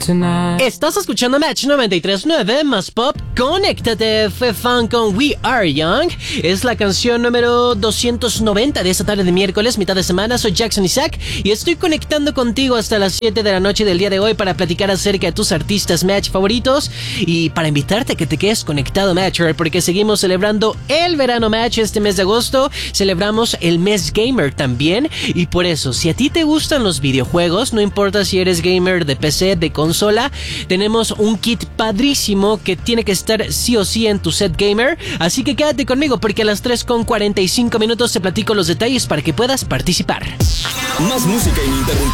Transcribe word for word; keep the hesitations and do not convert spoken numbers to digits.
tonight. Estás escuchando Match noventa y tres punto nueve más pop. Conéctate, fue fan con We Are Young. Es la canción número doscientos noventa de esta tarde de miércoles, mitad de semana. Soy Jackson Isaac y estoy conectando contigo hasta las siete de la noche del día de hoy para platicar acerca de tus artistas Match favoritos y para invitarte a que te quedes conectado, Matcher, porque seguimos celebrando el verano Match este mes de agosto. Celebramos el mes gamer también y por eso, si a ti te gustan los videojuegos, no importa si eres gamer de P C, de consola, tenemos un kit padrísimo que tiene que estar sí o sí en tu set gamer, así que quédate conmigo porque a las tres con cuarenta y cinco minutos te platico los detalles para que puedas participar. Más música ininterrumpida.